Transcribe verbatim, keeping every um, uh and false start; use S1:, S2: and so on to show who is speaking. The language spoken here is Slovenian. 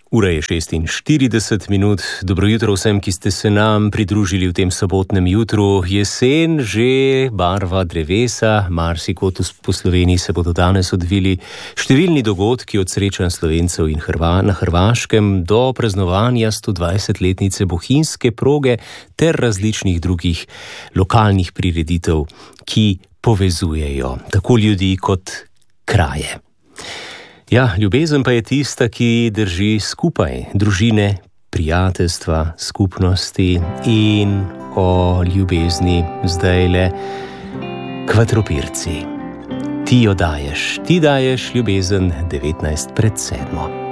S1: Ura je šestinštirideset minut. Dobro jutro vsem, ki ste se nam pridružili v tem sobotnem jutru. Jesen, že barva drevesa, marsikod po Sloveniji se bodo danes odvili številni dogodki od srečanj Slovencev in Hrva, na Hrvaškem do praznovanja stodvajsetletnice bohinjske proge ter različnih drugih lokalnih prireditev, ki povezujejo tako ljudi kot kraje. Ja, ljubezen pa je tista, ki drži skupaj družine, prijateljstva, skupnosti in o ljubezni zdajle Kvatropirci. Ti jo daješ, ti daješ ljubezen devetnajst pred sedmo.